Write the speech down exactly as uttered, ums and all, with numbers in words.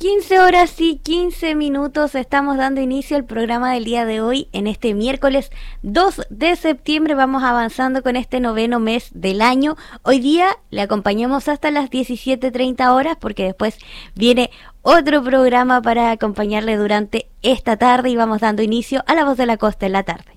quince horas y quince minutos, estamos dando inicio al programa del día de hoy. En este miércoles dos de septiembre vamos avanzando con este noveno mes del año. Hoy día le acompañamos hasta las diecisiete treinta horas porque después viene otro programa para acompañarle durante esta tarde y vamos dando inicio a La Voz de la Costa en la tarde.